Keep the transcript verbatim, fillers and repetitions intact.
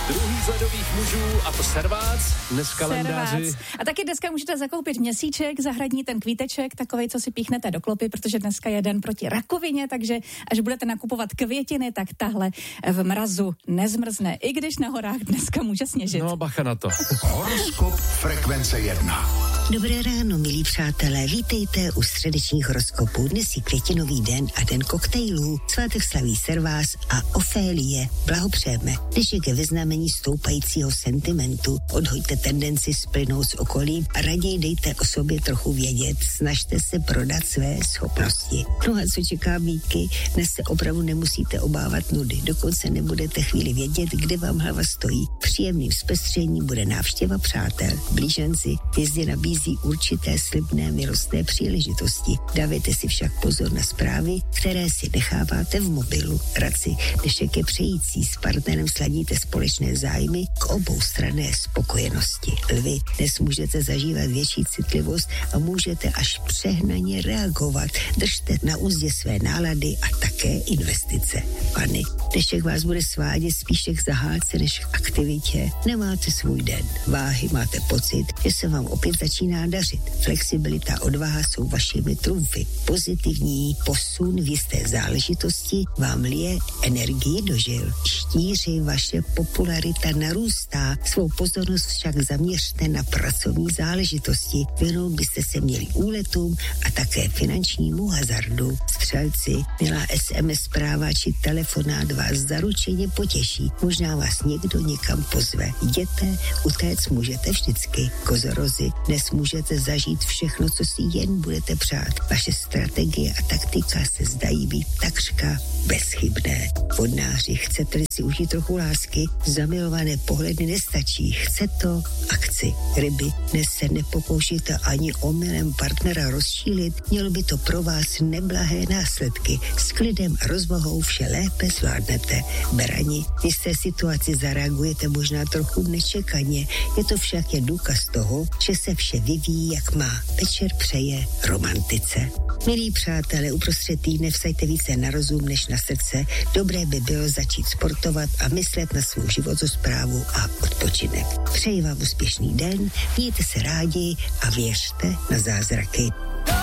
Druhý z ledových mužů a to servác, dnes v kalendáři. Servác. A taky dneska můžete zakoupit měsíček, zahradní ten kvíteček, takovej, co si píchnete do klopy, protože dneska je den proti rakovině, takže až budete nakupovat květiny, tak tahle v mrazu nezmrzne, i když na horách dneska může sněžit. No, bacha na to. Horoskop Frekvence jedna. Dobré ráno, milí přátelé, vítejte u středečních horoskopů. Dnes je květinový den a den koktejlů. Svátek slaví Servás a Ofélie. Blahopřejeme. Dnešek je ve znamení stoupajícího sentimentu. Odhoďte tendenci splynout s okolím a raději dejte o sobě trochu vědět. Snažte se prodat své schopnosti. No a co čeká víky? Dnes se opravdu nemusíte obávat nudy. Dokonce nebudete chvíli vědět, kde vám hlava stojí. Příjemným zpestřením bude návštěva přátel. Blíženci jezdě nabízí určité slibné milostné příležitosti. Dávejte si však pozor na zprávy, které si necháváte v mobilu. Radci, dnešek je přející, s partnerem sladíte společné zájmy k oboustranné spokojenosti. Lvi, dnes můžete zažívat větší citlivost a můžete až přehnaně reagovat. Držte na úzdě své nálady a také investice. Pany, dnešek vás bude svádět spíše k zahádce než k aktivitě. Nemáte svůj den. Váhy, máte pocit, že se vám opět začíná dařit. Flexibilita a odvaha jsou vašimi trumfy. Pozitivní posun v jisté záležitosti vám lije energii do žil. Štíři, vaše popularita narůstá, svou pozornost však zaměřte na pracovní záležitosti. Věnout byste se měli úletům a také finančnímu hazardu. Střelci, milá es em es zpráva či telefonát vás zaručeně potěší. Možná vás někdo někam pozve. Jděte, utéct můžete vždycky. Kozorozi, dnes můžete zažít všechno, co si jen budete přát. Vaše strategie a taktika se zdají být takřka bezchybné. Vodnáři, chcete si užít trochu lásky, zamilované pohledy nestačí. Chce to akci. Ryby, dnes se nepokoušíte ani omylem partnera rozčílit, mělo by to pro vás neblahé následky. S klidem a rozvahou vše lépe zvládnete. Berani, v jisté situaci zareagujete možná trochu nečekaně, je to však jen důkaz toho, že se vše vyvíjí, jak má. Večer přeje romantice. Milí přátelé, uprostřed týdne vsaďte více na rozum než na srdce. Dobré by bylo začít sportovat a myslet na svou životosprávu a odpočinek. Přeji vám úspěšný den, mějte se rádi a věřte na zázraky.